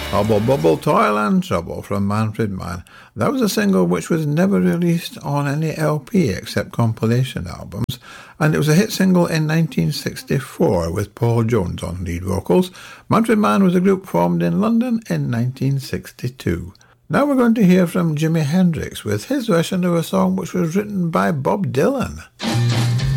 Hubble Bubble Toil and Trouble from Manfred Mann. That was a single which was never released on any LP except compilation albums, and it was a hit single in 1964 with Paul Jones on lead vocals. Manfred Mann was a group formed in London in 1962. Now we're going to hear from Jimi Hendrix with his version of a song which was written by Bob Dylan.